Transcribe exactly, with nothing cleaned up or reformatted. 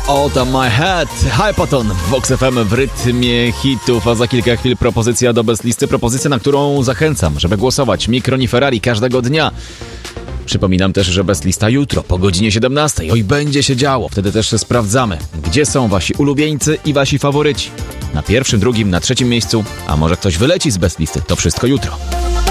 Out of My Head, Hypaton w Vox F M w rytmie hitów, a za kilka chwil propozycja do Best Listy, propozycja, na którą zachęcam, żeby głosować. Mikroni Ferrari każdego dnia. Przypominam też, że Best Lista jutro po godzinie siedemnastej. Oj, będzie się działo. Wtedy też sprawdzamy, gdzie są wasi ulubieńcy i wasi faworyci. Na pierwszym, drugim, na trzecim miejscu, a może ktoś wyleci z Best Listy. To wszystko jutro.